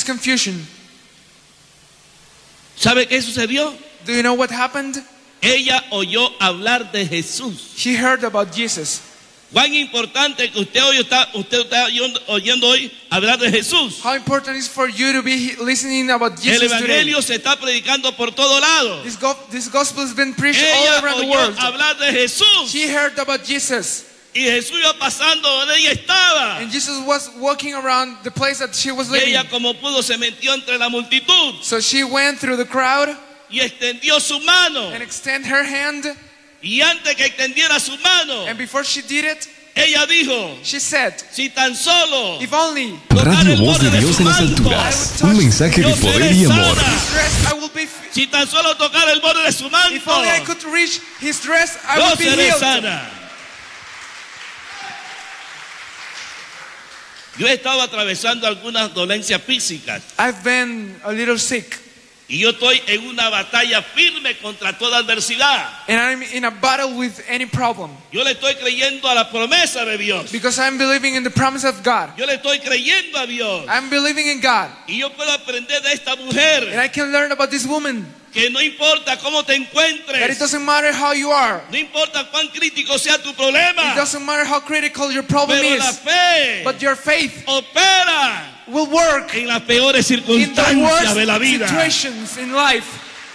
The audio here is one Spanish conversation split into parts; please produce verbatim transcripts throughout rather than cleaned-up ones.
confusion. ¿Sabe qué sucedió? Do you know what happened? Ella oyó hablar de Jesús. She heard about Jesus. Cuán importante que usted hoy está, usted está oyendo, oyendo hoy hablar de Jesús. How important is for you to be listening about Jesus El evangelio today? se está predicando por todo lado. This, go- this gospel has been preached Ella all around the oyó world. hablar de Jesús She heard about Jesus. y Jesús iba pasando donde ella estaba. And Jesus was walking around the place that she was Y living. ella como pudo se metió entre la multitud So she went through the crowd y extendió su mano. and extended her hand. Y antes que extendiera su mano, And before she did it, ella dijo, she said, si tan solo if only Radio Voz de Dios en las alturas. Un mensaje de poder y amor. his dress, I will be f- si tan solo tocar el borde de su manto, if only I could reach his dress, I yo would be seré healed. sana. Yo he estado atravesando algunas dolencias físicas I've been a little sick, y yo estoy en una batalla firme contra toda adversidad. and I'm in a battle with any problem Yo le estoy creyendo a la promesa de Dios. because I'm believing in the promise of God. Yo le estoy creyendo a Dios. I'm believing in God, Y yo puedo aprender de esta and mujer I can learn about this woman. que no importa cómo te That it encuentres, doesn't matter how you are. no importa cuán crítico sea tu It problema, doesn't matter how critical your problem pero la is. fe But your faith opera will work en las peores in the circunstancias de la worst vida. situations in life.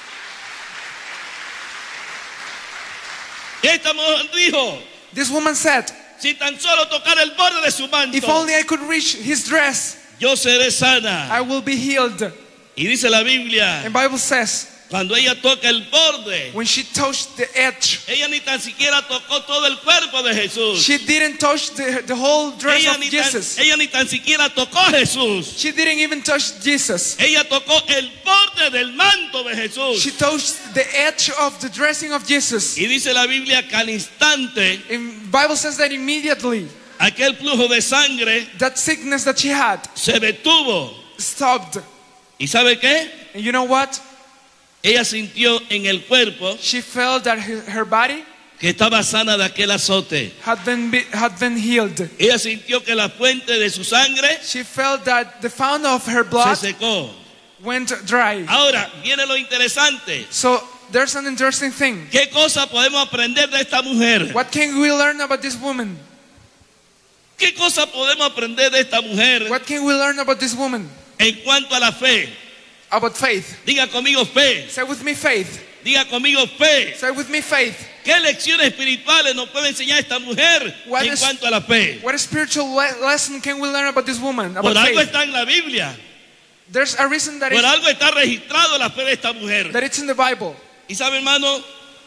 Esta mujer dijo, This woman said, si tan solo tocar el borde de su if manto, only I could reach his dress, yo seré sana. I will be healed. Y dice la Biblia, And Bible says, cuando ella toca el borde, when she touched the edge, ella ni tan siquiera tocó todo el cuerpo de Jesús. she didn't touch the, the whole dress Ella of ni, tan, Jesus. ella ni tan siquiera tocó a Jesús. She didn't even touch Jesus. Ella tocó el borde del manto de Jesús. She touched the edge of the dressing of Jesus. Y dice la Biblia que al instante And Bible says that immediately aquel flujo de sangre that sickness that she had se detuvo. stopped. ¿Y sabe qué? And you know what? Ella sintió en el cuerpo She felt that her, her body que estaba sana de aquel azote. had been be- had been healed. Ella sintió que la fuente de su sangre She felt that the fountain of her se blood secó. went dry. Ahora viene lo interesante. So there's an interesting thing. ¿Qué cosa podemos aprender de esta mujer? What can we learn about this woman? ¿Qué cosa podemos aprender de esta mujer What can we learn about this woman? en cuanto a la fe? About faith. Diga conmigo fe. Say with me faith. Diga conmigo fe. Say with me faith. ¿Qué lecciones espirituales nos puede enseñar esta mujer What en is- cuanto a la fe? What spiritual le- lesson can we learn about this woman? Por About algo faith. está en la Biblia. There's a reason that Por it's, algo está registrado la fe de esta mujer. that it's in the Bible. Y sabe, hermano,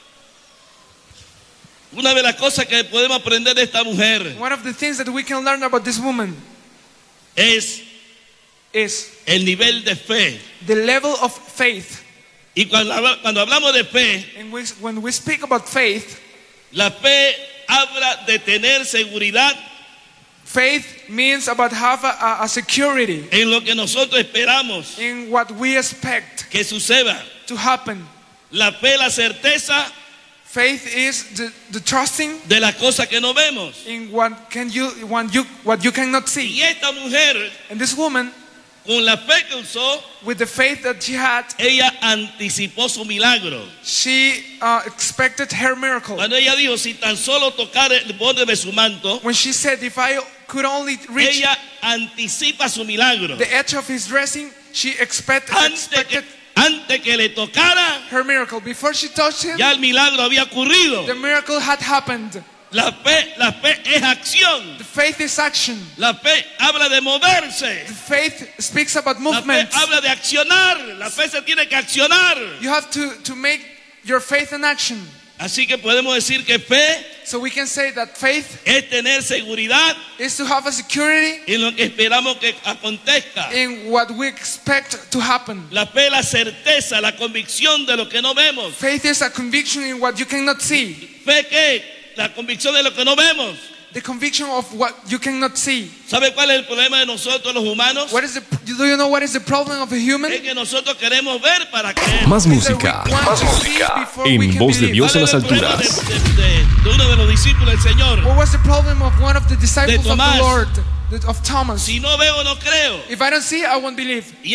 una de las cosas que podemos aprender de esta mujer One of the things that we can learn about this woman es is el nivel de fe. the level of faith. Y cuando, habla- cuando hablamos de fe, And we, when we speak about faith, la fe habla de tener seguridad faith means about have a, a, a security en lo que nosotros esperamos in what we expect que suceda. to happen. La fe, la certeza Faith is the, the trusting de las cosas que no vemos. in what can you what you what you cannot see. Y esta mujer, And this woman, con la fe que usó, with the faith that she had, ella anticipó su milagro. she uh, expected her miracle. Cuando ella dijo, si tan solo tocar el borde de su manto, When she said, if I could only reach ella anticipa su milagro. the edge of his dressing, she expected, Antes que, expected antes que le tocara, her miracle. Before she touched him, ya el milagro había ocurrido. the miracle had happened. La fe, la fe es acción. The faith is action. La fe habla de moverse. The faith speaks about La fe movement. habla de accionar. La fe se tiene que accionar. You have to, to make your faith an action. Así que podemos decir que fe So we can say that faith es tener seguridad is to have a security en lo que esperamos que acontezca. in what we expect to happen. La fe, la certeza, la convicción de lo que no vemos. Faith is a conviction in what you cannot see. ¿Fe qué? La convicción de lo que no vemos. The conviction of what you cannot see. ¿Sabe cuál es el problema de nosotros los humanos? What is the, do you know what is the problem of a human? Es que nosotros queremos ver para creer. Más Is that we música, want más to see música. before we En can Voz de believe. Dios en las ¿Cuál era el problema alturas. de, de- de- de uno de los discípulos del Señor? What was the problem of one of the disciples of Tomás. the Lord, of Thomas? Si no veo, no creo. If I don't see, I won't believe.